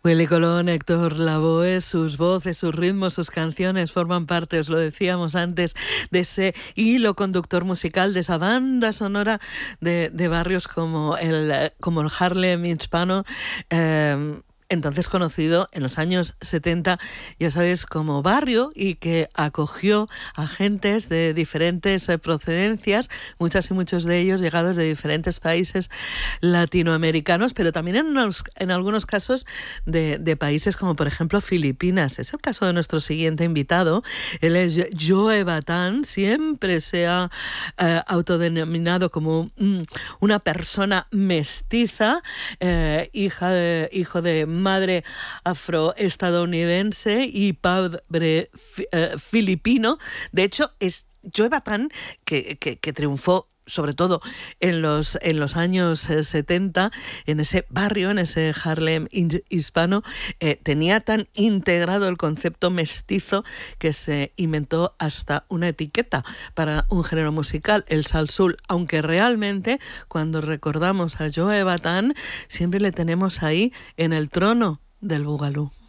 Willy Colón, Héctor Lavoe, sus voces, sus ritmos, sus canciones forman parte, os lo decíamos antes, de ese hilo conductor musical, de esa banda sonora de barrios como el Harlem hispano, entonces conocido en los años 70, ya sabes, como barrio, y que acogió a gentes de diferentes procedencias, muchas y muchos de ellos llegados de diferentes países latinoamericanos, pero también en algunos casos de países como por ejemplo Filipinas. Es el caso de nuestro siguiente invitado. Él es Joe Batán, siempre se ha autodenominado como una persona mestiza, hijo de madre afroestadounidense y padre filipino. De hecho, es Joe Batán que triunfó sobre todo en los años 70, en ese barrio, en ese Harlem hispano, tenía tan integrado el concepto mestizo que se inventó hasta una etiqueta para un género musical, el salsoul, aunque realmente cuando recordamos a Joe Batán siempre le tenemos ahí en el trono del bugalú.